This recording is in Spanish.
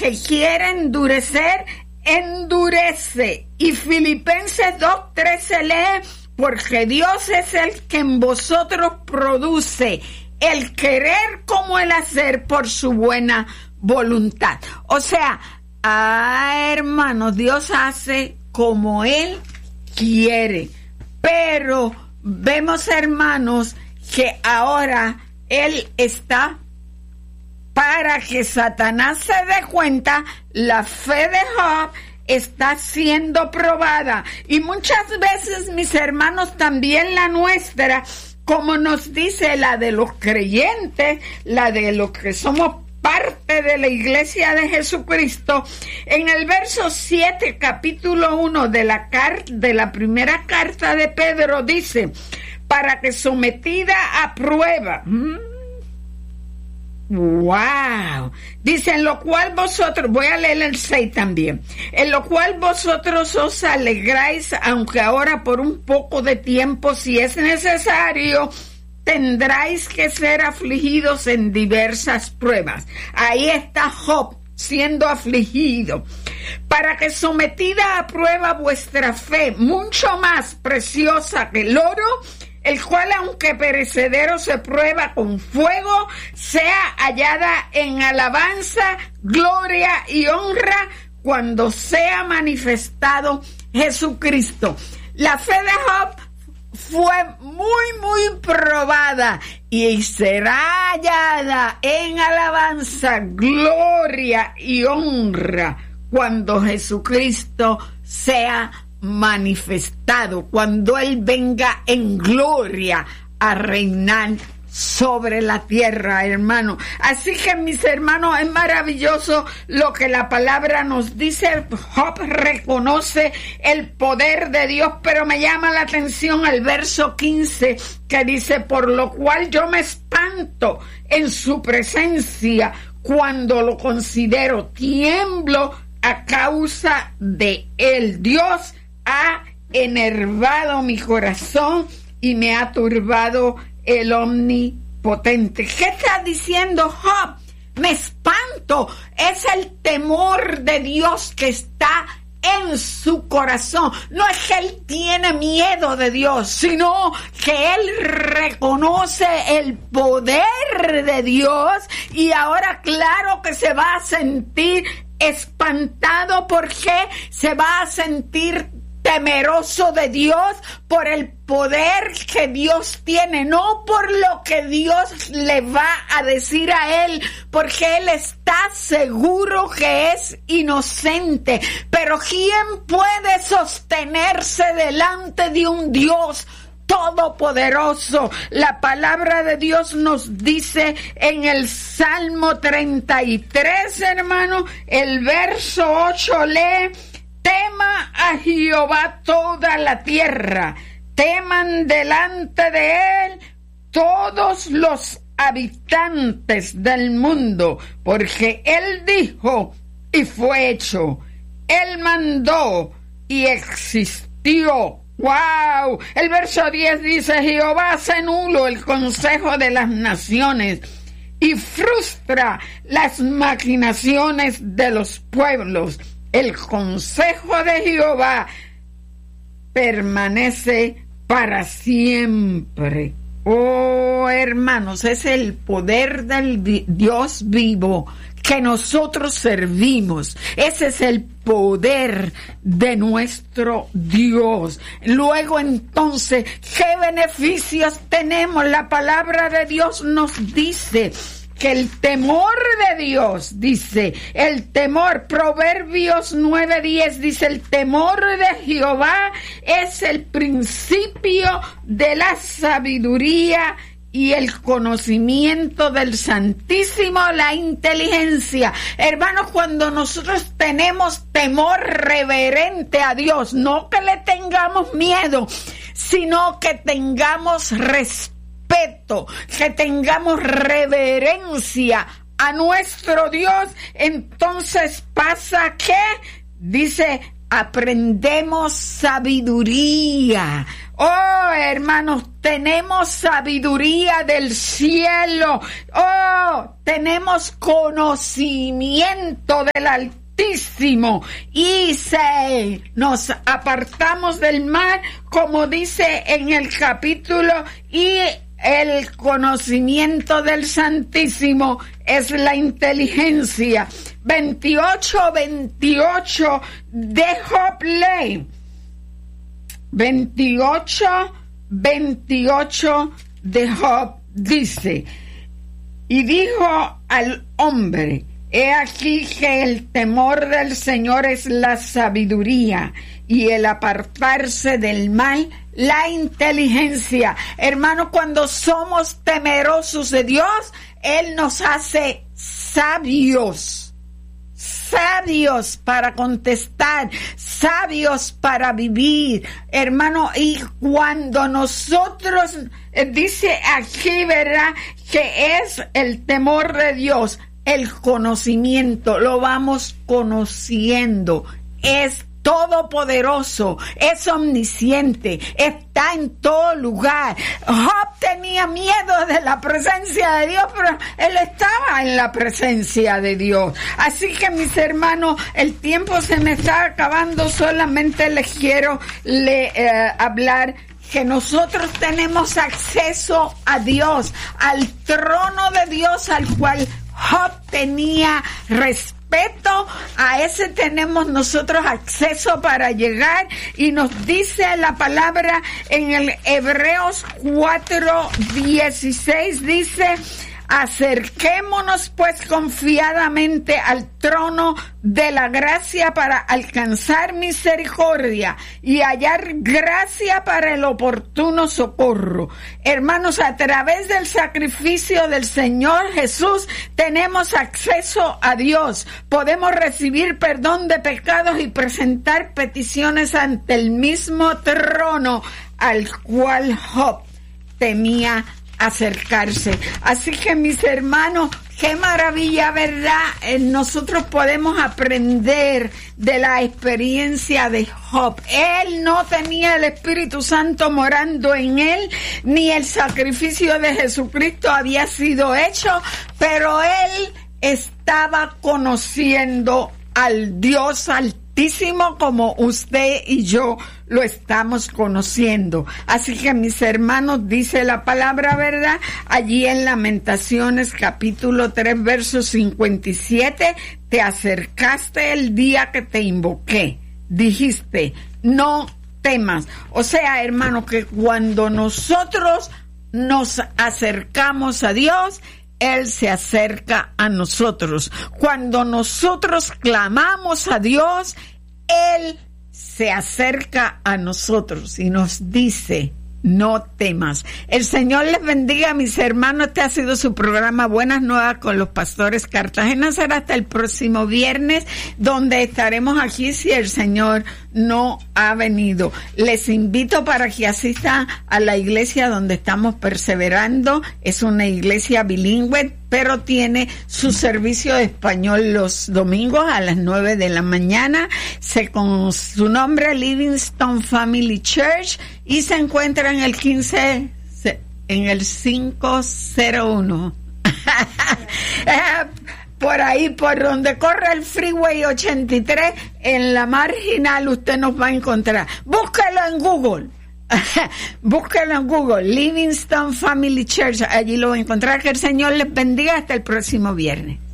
que quiere endurecer, endurece. Y Filipenses 2:13 lee, porque Dios es el que en vosotros produce el querer como el hacer por su buena voluntad. O sea, hermanos, Dios hace como Él quiere. Pero vemos, hermanos, que ahora Él está para que Satanás se dé cuenta. La fe de Job está siendo probada, y muchas veces, mis hermanos, también la nuestra, como nos dice la de los creyentes, la de los que somos parte de la iglesia de Jesucristo. En el verso 7, capítulo 1 de la primera carta de Pedro, dice, para que sometida a prueba, wow, dice, en lo cual vosotros, voy a leer el 6 también, en lo cual vosotros os alegráis, aunque ahora por un poco de tiempo, si es necesario, tendráis que ser afligidos en diversas pruebas. Ahí está Job siendo afligido, para que sometida a prueba vuestra fe, mucho más preciosa que el oro, el cual aunque perecedero se prueba con fuego, sea hallada en alabanza, gloria y honra cuando sea manifestado Jesucristo. La fe de Job fue muy probada y será hallada en alabanza, gloria y honra cuando Jesucristo sea manifestado, cuando Él venga en gloria a reinar sobre la tierra, hermano. Así que, mis hermanos, es maravilloso lo que la palabra nos dice. Job reconoce el poder de Dios, pero me llama la atención el verso 15 que dice, por lo cual yo me espanto en su presencia cuando lo considero, tiemblo a causa de él. Dios ha enervado mi corazón y me ha turbado el omnipotente. ¿Qué está diciendo Job? Me espanto. Es el temor de Dios que está en su corazón. No es que él tiene miedo de Dios, sino que él reconoce el poder de Dios, y ahora claro que se va a sentir espantado, porque se va a sentir temeroso de Dios por el poder que Dios tiene, no por lo que Dios le va a decir a él, porque él está seguro que es inocente. Pero ¿quién puede sostenerse delante de un Dios todopoderoso? La palabra de Dios nos dice en el Salmo 33, hermano, el verso 8 lee, tema a Jehová toda la tierra, teman delante de él todos los habitantes del mundo, porque él dijo y fue hecho, él mandó y existió. ¡Wow! El verso 10 dice, Jehová hace nulo el consejo de las naciones y frustra las maquinaciones de los pueblos. El consejo de Jehová permanece para siempre. Oh, hermanos, es el poder del Dios vivo que nosotros servimos. Ese es el poder de nuestro Dios. Luego, entonces, ¿qué beneficios tenemos? La palabra de Dios nos dice que el temor de Dios, dice, el temor, Proverbios 9:10, dice, el temor de Jehová es el principio de la sabiduría y el conocimiento del Santísimo, la inteligencia. Hermanos, cuando nosotros tenemos temor reverente a Dios, no que le tengamos miedo, sino que tengamos respeto, que tengamos reverencia a nuestro Dios, entonces pasa que, dice, aprendemos sabiduría. Oh, hermanos, tenemos sabiduría del cielo. Oh, tenemos conocimiento del Altísimo. Y nos apartamos del mal, como dice en el capítulo, y el conocimiento del Santísimo es la inteligencia. 28 de Job ley. 28 de Job dice: y dijo al hombre, he aquí que el temor del Señor es la sabiduría, y el apartarse del mal, la inteligencia. Hermano, cuando somos temerosos de Dios, Él nos hace sabios para contestar, sabios para vivir, hermano. Y cuando nosotros, dice aquí, ¿verdad?, que es el temor de Dios, el conocimiento, lo vamos conociendo, es todopoderoso, es omnisciente, está en todo lugar. Job tenía miedo de la presencia de Dios, pero él estaba en la presencia de Dios. Así que, mis hermanos, el tiempo se me está acabando. Solamente les quiero hablar que nosotros tenemos acceso a Dios, al trono de Dios, al cual Job tenía respeto. A ese tenemos nosotros acceso para llegar, y nos dice la palabra en el Hebreos 4:16, dice: acerquémonos pues confiadamente al trono de la gracia para alcanzar misericordia y hallar gracia para el oportuno socorro. Hermanos, a través del sacrificio del Señor Jesús tenemos acceso a Dios. Podemos recibir perdón de pecados y presentar peticiones ante el mismo trono al cual Job temía acercarse. Así que, mis hermanos, qué maravilla, ¿verdad? Nosotros podemos aprender de la experiencia de Job. Él no tenía el Espíritu Santo morando en él, ni el sacrificio de Jesucristo había sido hecho, pero él estaba conociendo al Dios Altísimo como usted y yo lo estamos conociendo. Así que, mis hermanos, dice la palabra, ¿verdad?, allí en Lamentaciones capítulo 3 verso 57, te acercaste el día que te invoqué, dijiste, no temas. O sea, hermanos, que cuando nosotros nos acercamos a Dios, Él se acerca a nosotros. Cuando nosotros clamamos a Dios, Él se acerca a nosotros y nos dice, no temas. El Señor les bendiga, mis hermanos. Este ha sido su programa Buenas Nuevas con los Pastores Cartagena. Será hasta el próximo viernes, donde estaremos aquí si el Señor no ha venido. Les invito para que asistan a la iglesia donde estamos perseverando. Es una iglesia bilingüe, pero tiene su servicio de español los domingos a las 9 de la mañana. Con su nombre, Livingstone Family Church, y se encuentra en el 501. Por ahí, por donde corre el Freeway 83, en la marginal usted nos va a encontrar. Búsquelo en Google. Búsquelo en Google, Livingstone Family Church. Allí lo va a encontrar. Que el Señor les bendiga hasta el próximo viernes.